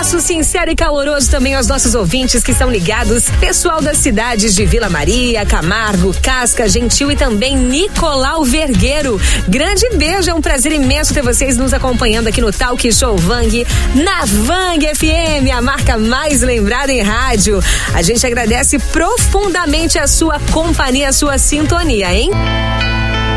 abraço sincero e caloroso também aos nossos ouvintes que estão ligados. Pessoal das cidades de Vila Maria, Camargo, Casca, Gentil e também Nicolau Vergueiro. Grande beijo, é um prazer imenso ter vocês nos acompanhando aqui no Talk Show Vang, na Vang FM, a marca mais lembrada em rádio. A gente agradece profundamente a sua companhia, a sua sintonia, hein?